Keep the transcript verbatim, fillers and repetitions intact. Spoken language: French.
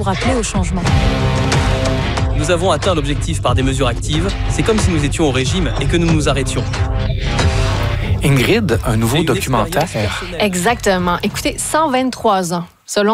pour appeler au changement. Nous avons atteint l'objectif par des mesures actives. C'est comme si nous étions au régime et que nous nous arrêtions. Ingrid, un nouveau documentaire. Exactement. Écoutez, cent vingt-trois ans. Selon